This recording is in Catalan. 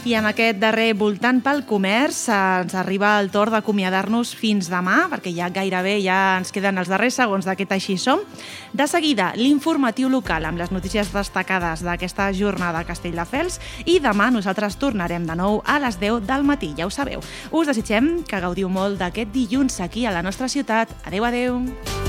I amb aquest darrer voltant pel comerç ens arriba el torn d'acomiadar-nos fins demà, perquè ja gairebé ens queden els darrers segons d'aquest Així Som. De seguida, l'informatiu local amb les notícies destacades d'aquesta jornada a Castelldefels i demà nosaltres tornarem de nou a les 10 del matí, ja ho sabeu. Us desitgem que gaudiu molt d'aquest dilluns aquí a la nostra ciutat. Adéu, adéu!